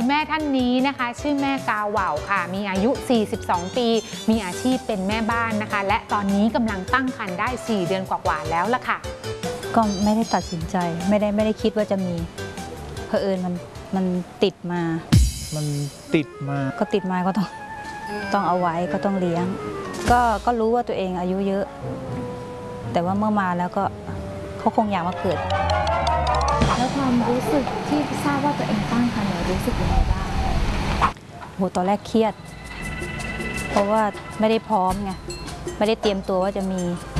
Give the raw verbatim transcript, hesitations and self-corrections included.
คุณแม่ท่านนี้นะคะชื่อแม่กาเหว่าค่ะมีอายุสี่สิบสองปีมีอาชีพเป็นแม่บ้านนะคะและตอนนี้กำลังตั้งครรภ์ได้สี่เดือนกว่าๆแล้วล่ะค่ะก็ไม่ได้ตัดสินใจไม่ได้ไม่ได้คิดว่าจะมีเผอิญมันมันติดมามันติดมาก็ติดมาก็ต้องต้องเอาไว้ก็ต้องเลี้ยงก็ก็รู้ว่าตัวเองอายุเยอะแต่ว่าเมื่อมาแล้วก็เขาคงอยากมาเกิดแล้วความรู้สึกที่ทราบว่าตัวเองตั้งครรภ์รู้สึกยังไงบ้างโหตอนแรกเครียดเพราะว่าไม่ได้พร้อมไงไม่ได้เตรียมตัวว่าจะมี